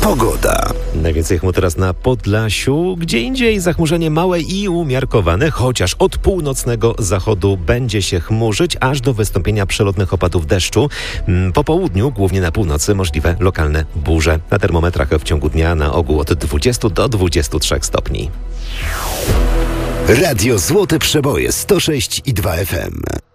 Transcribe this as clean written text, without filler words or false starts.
Pogoda. Najwięcej chmur teraz na Podlasiu, gdzie indziej zachmurzenie małe i umiarkowane, chociaż od północnego zachodu będzie się chmurzyć, aż do wystąpienia przelotnych opadów deszczu. Po południu, głównie na północy, możliwe lokalne burze. Na termometrach w ciągu dnia na ogół od 20 do 23 stopni. Radio Złote Przeboje 106,2 FM.